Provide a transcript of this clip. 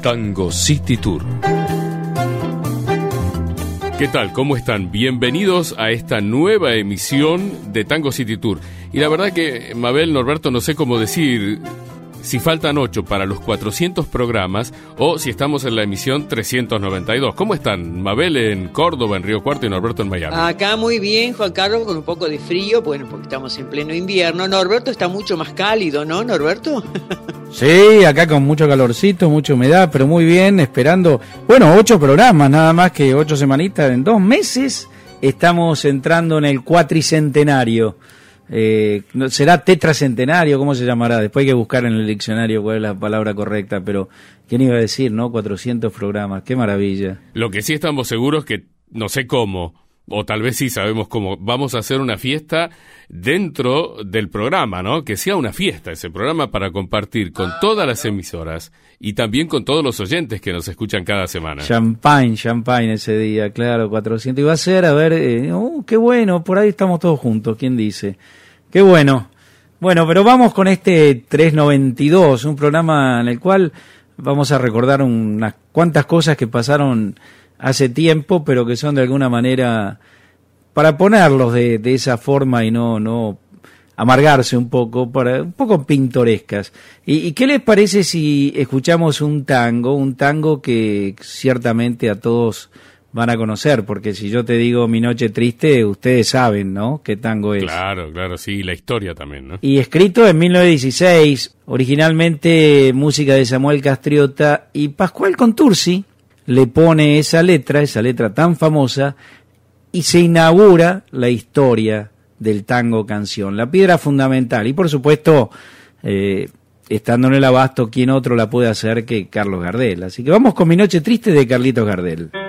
Tango City Tour. ¿Qué tal? ¿Cómo están? Bienvenidos a esta nueva emisión de Tango City Tour. Y la verdad que, Mabel, Norberto, no sé cómo decir si faltan 8 para los 400 programas o si estamos en la emisión 392. ¿Cómo están, Mabel en Córdoba, en Río Cuarto, y Norberto en Miami? Acá muy bien, Juan Carlos, con un poco de frío, bueno, porque estamos en pleno invierno. Norberto está mucho más cálido, ¿no, Norberto? Sí, acá con mucho calorcito, mucha humedad, pero muy bien, esperando, 8 programas, nada más que 8 semanitas, en 2 meses estamos entrando en el cuatricentenario. ¿Será tetracentenario? ¿Cómo se llamará? Después hay que buscar en el diccionario cuál es la palabra correcta, pero ¿quién iba a decir, no? 400 programas, qué maravilla. Lo que sí estamos seguros que, no sé cómo, o tal vez sí sabemos cómo, vamos a hacer una fiesta dentro del programa, ¿no? Que sea una fiesta ese programa para compartir con todas las emisoras y también con todos los oyentes que nos escuchan cada semana. Champagne ese día, claro, 400. Y va a ser, a ver, qué bueno, por ahí estamos todos juntos, ¿quién dice? Qué bueno. Bueno, pero vamos con este 392, un programa en el cual vamos a recordar unas cuantas cosas que pasaron hace tiempo, pero que son de alguna manera para ponerlos de esa forma y no amargarse un poco pintorescas. ¿Y qué les parece si escuchamos un tango que ciertamente a todos van a conocer? Porque si yo te digo Mi Noche Triste, ustedes saben, ¿no?, qué tango es. Claro, sí, la historia también, ¿no? Y escrito en 1916, originalmente música de Samuel Castriota, y Pascual Contursi le pone esa letra tan famosa, y se inaugura la historia del tango canción, la piedra fundamental. Y por supuesto, estando en el abasto, ¿quién otro la puede hacer que Carlos Gardel? Así que vamos con Mi Noche Triste de Carlitos Gardel.